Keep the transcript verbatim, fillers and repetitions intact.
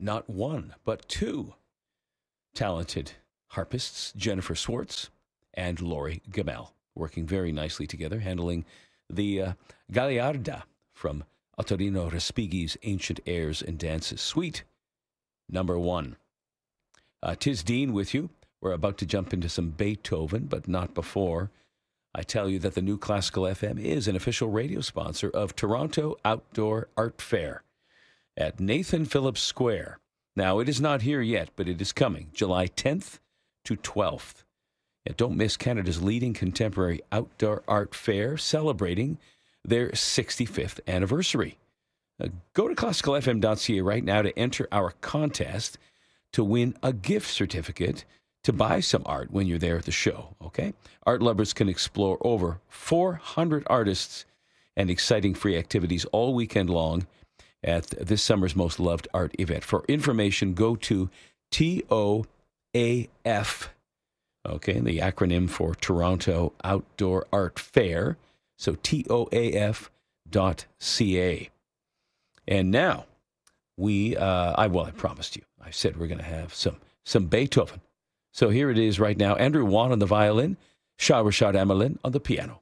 not one, but two talented harpists, Jennifer Swartz and Lori Gamel, working very nicely together, handling the uh, Gagliarda from Ottorino Respighi's Ancient Airs and Dances, Suite number one. Uh, Tis Dean with you. We're about to jump into some Beethoven, but not before I tell you that the New Classical F M is an official radio sponsor of Toronto Outdoor Art Fair at Nathan Phillips Square. Now, it is not here yet, but it is coming, July tenth to twelfth. And don't miss Canada's leading contemporary outdoor art fair celebrating their sixty-fifth anniversary. Uh, go to classical f m dot c a right now to enter our contest to win a gift certificate to buy some art when you're there at the show, okay? Art lovers can explore over four hundred artists and exciting free activities all weekend long at this summer's most loved art event. For information, go to T O A F, okay, the acronym for Toronto Outdoor Art Fair, so T O A F dot C A. And now, we, uh, I well, I promised you, I said we're going to have some some Beethoven. So here it is right now, Andrew Wan on the violin, Shah Rashad Amelin on the piano.